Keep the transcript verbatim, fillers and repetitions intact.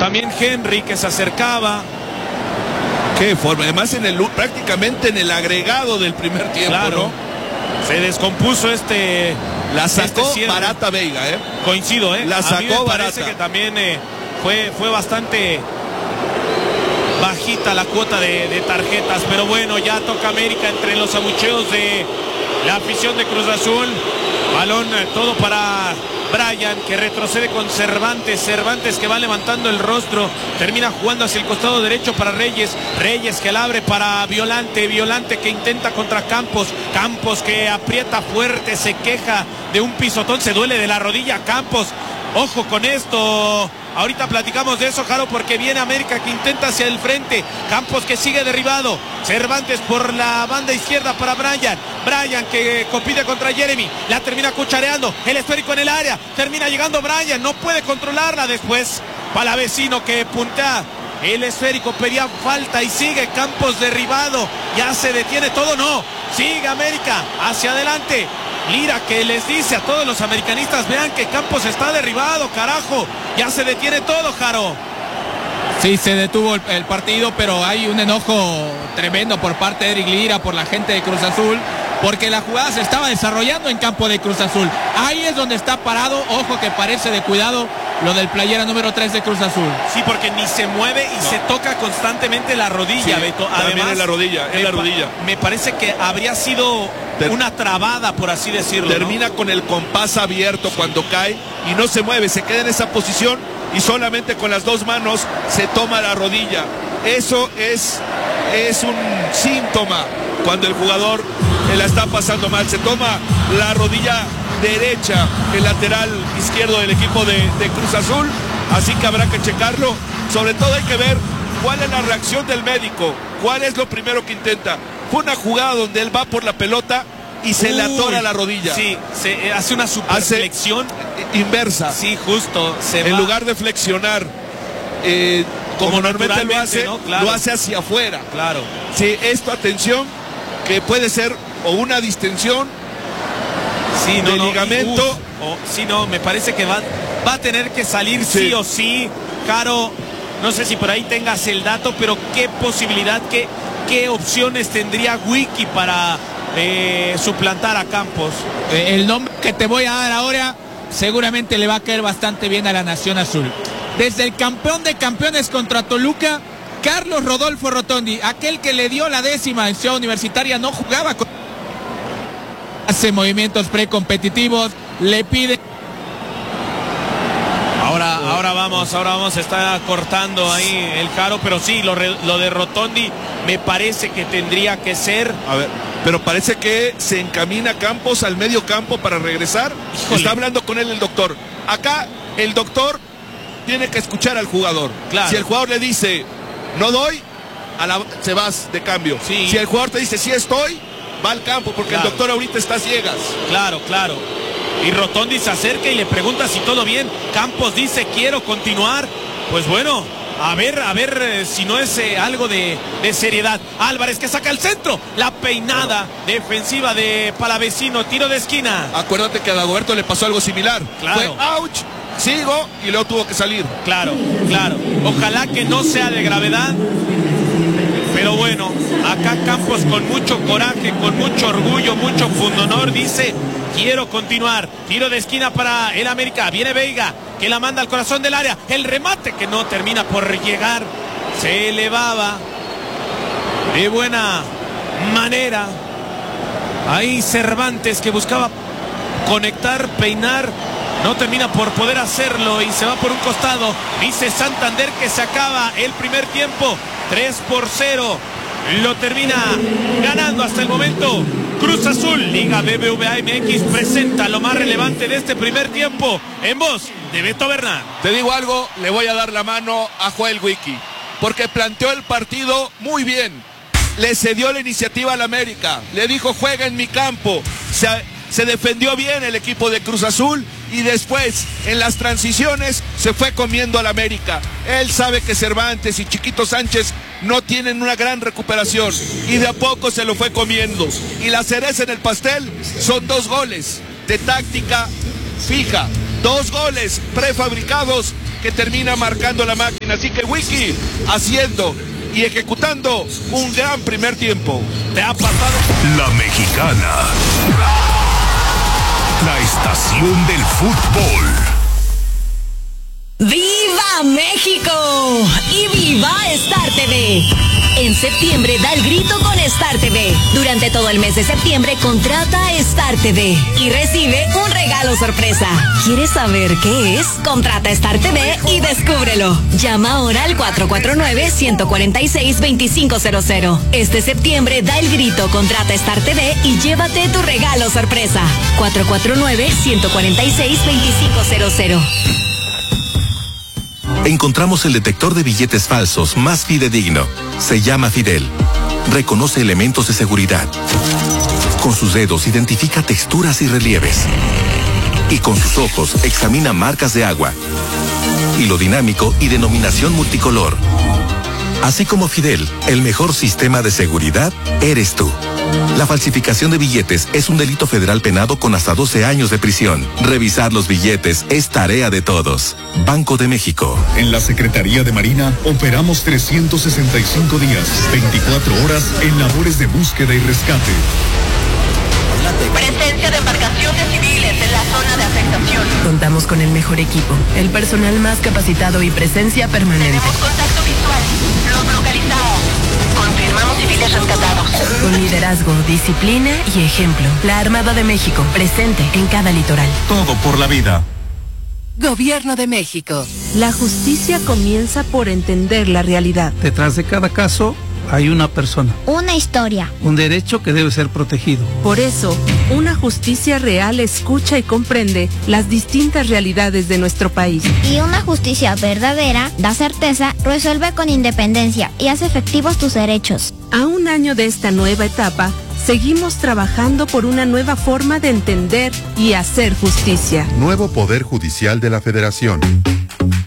también Henry que se acercaba. Qué forma, además en el prácticamente en el agregado del primer tiempo, claro, ¿no? Se descompuso este. La sacó este barata Veiga, ¿eh? Coincido, ¿eh? La sacó A mí me barata. parece que también eh, fue, fue bastante bajita la cuota de, de tarjetas, pero bueno, ya toca América entre los abucheos de la afición de Cruz Azul. Balón eh, todo para Brian, que retrocede con Cervantes. Cervantes que va levantando el rostro. Termina jugando hacia el costado derecho para Reyes. Reyes que la abre para Violante. Violante que intenta contra Campos. Campos que aprieta fuerte. Se queja de un pisotón. Se duele de la rodilla Campos. Ojo con esto. Ahorita platicamos de eso, Jaro, porque viene América que intenta hacia el frente. Campos que sigue derribado. Cervantes por la banda izquierda para Brian. Brian que compite contra Jeremy. La termina cuchareando. El esférico en el área. Termina llegando Brian. No puede controlarla después. Palavecino que puntea. El esférico pedía falta y sigue Campos derribado. Ya se detiene todo. No. Sigue América hacia adelante. Lira que les dice a todos los americanistas, vean que Campos está derribado, carajo. Ya se detiene todo, Jaro. Sí, se detuvo el, el partido, pero hay un enojo tremendo por parte de Eric Lira, por la gente de Cruz Azul, porque la jugada se estaba desarrollando en campo de Cruz Azul. Ahí es donde está parado, ojo que parece de cuidado lo del playera número tres de Cruz Azul. Sí, porque ni se mueve y no. se toca constantemente la rodilla, sí, Beto. Además, en la rodilla, en la rodilla. Me parece que habría sido Ter una trabada, por así decirlo. Termina ¿no? con el compás abierto sí. cuando cae y no se mueve, se queda en esa posición y solamente con las dos manos se toma la rodilla. Eso es, es un síntoma cuando el jugador la está pasando mal. Se toma la rodilla derecha, el lateral izquierdo del equipo de, de Cruz Azul, así que habrá que checarlo. Sobre todo hay que ver cuál es la reacción del médico, cuál es lo primero que intenta. Fue una jugada donde él va por la pelota y se Uy, le atora la rodilla. Sí, se hace una superflexión inversa. Sí, justo. Se en va. lugar de flexionar eh, como, como normalmente lo hace, ¿no? Claro. lo hace hacia afuera. Claro. Sí, esto, atención, que puede ser o una distensión sí, no, de no, ligamento. Y, uf, oh, sí, no, me parece que va, va a tener que salir sí, sí o sí. Jaro, no sé si por ahí tengas el dato, pero qué posibilidad, qué, qué opciones tendría Wiki para eh, suplantar a Campos. Eh, el nombre que te voy a dar ahora seguramente le va a caer bastante bien a la Nación Azul. Desde el campeón de campeones contra Toluca, Carlos Rodolfo Rotondi, aquel que le dio la décima en Ciudad Universitaria, no jugaba con... hace movimientos precompetitivos, le pide... Ahora, ahora vamos, ahora vamos, está cortando ahí el Jaro, pero sí, lo, lo de Rotondi me parece que tendría que ser... A ver, pero parece que se encamina Campos al medio campo para regresar. Híjole. Está hablando con él el doctor. Acá el doctor tiene que escuchar al jugador. Claro. Si el jugador le dice, no doy, a la, se vas de cambio. Sí. Si el jugador te dice, sí estoy, va al campo, porque claro. el doctor ahorita está a ciegas. Claro, claro. Y Rotondi se acerca y le pregunta si todo bien. Campos dice, quiero continuar. Pues bueno, a ver, a ver eh, si no es eh, algo de, de seriedad. Álvarez que saca el centro. La peinada bueno. defensiva de Palavecino. Tiro de esquina. Acuérdate que a Dagoberto le pasó algo similar. Claro. Fue ouch, sigo y luego tuvo que salir. Claro, claro. Ojalá que no sea de gravedad. Pero bueno, acá Campos con mucho coraje, con mucho orgullo, mucho fundonor, dice, quiero continuar. Tiro de esquina para el América. Viene Veiga, que la manda al corazón del área. El remate que no termina por llegar. Se elevaba de buena manera. Ahí Cervantes que buscaba conectar, peinar. No termina por poder hacerlo y se va por un costado. Dice Santander que se acaba el primer tiempo. tres por cero. Lo termina ganando hasta el momento Cruz Azul. Liga B B V A M X presenta lo más relevante de este primer tiempo en voz de Beto Bernal. Te digo algo, le voy a dar la mano a Joel Wiki, porque planteó el partido muy bien. Le cedió la iniciativa al América. Le dijo, juega en mi campo. Se, se defendió bien el equipo de Cruz Azul. Y después, en las transiciones, se fue comiendo al América. Él sabe que Cervantes y Chiquito Sánchez no tienen una gran recuperación. Y de a poco se lo fue comiendo. Y la cereza en el pastel son dos goles de táctica fija. Dos goles prefabricados que termina marcando la máquina. Así que Wiki haciendo y ejecutando un gran primer tiempo. ¿Te ha pasado? La Mexicana, la estación del fútbol. ¡Viva México! ¡Y viva Star T V! En septiembre da el grito con Star T V. Durante todo el mes de septiembre contrata Star T V y recibe un regalo sorpresa. ¿Quieres saber qué es? Contrata Star T V y descúbrelo. Llama ahora al cuatro cuatro nueve, uno cuatro seis, dos cinco cero cero. Este septiembre da el grito, contrata Star T V y llévate tu regalo sorpresa. cuatro cuatro nueve, uno cuatro seis, dos cinco cero cero. Encontramos el detector de billetes falsos más fidedigno. Se llama Fidel. Reconoce elementos de seguridad. Con sus dedos identifica texturas y relieves. Y con sus ojos examina marcas de agua, hilo dinámico y denominación multicolor. Así como Fidel, el mejor sistema de seguridad eres tú. La falsificación de billetes es un delito federal penado con hasta doce años de prisión. Revisar los billetes es tarea de todos. Banco de México. En la Secretaría de Marina operamos trescientos sesenta y cinco días, veinticuatro horas en labores de búsqueda y rescate. Presencia de embarcaciones civiles en la zona de afectación. Contamos con el mejor equipo, el personal más capacitado y presencia permanente. Tenemos contacto visual. Los localizamos. Confirmamos civiles rescatados. Con liderazgo, disciplina y ejemplo. La Armada de México, presente en cada litoral. Todo por la vida. Gobierno de México. La justicia comienza por entender la realidad. Detrás de cada caso hay una persona. Una historia. Un derecho que debe ser protegido. Por eso, una justicia real escucha y comprende las distintas realidades de nuestro país. Y una justicia verdadera da certeza, resuelve con independencia y hace efectivos tus derechos. A un año de esta nueva etapa, seguimos trabajando por una nueva forma de entender y hacer justicia. Nuevo Poder Judicial de la Federación.